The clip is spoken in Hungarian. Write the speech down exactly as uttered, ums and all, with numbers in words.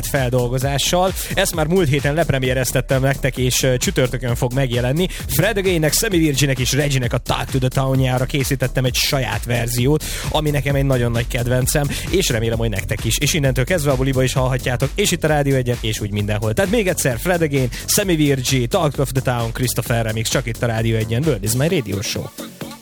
saját feldolgozással. Ezt már múlt héten lepremiereztettem nektek, és csütörtökön fog megjelenni. Fred Again-nek, Sammy Virginek és Reginek a Talk to the Town-jára készítettem egy saját verziót, ami nekem egy nagyon nagy kedvencem, és remélem, hogy nektek is. És innentől kezdve a buliba is hallhatjátok, és itt a Rádió egyen, és úgy mindenhol. Tehát még egyszer, Fred Again, Sammy Virgi, Talk of the Town, Christopher Remix, csak itt a Rádió egyen. World is my radio show.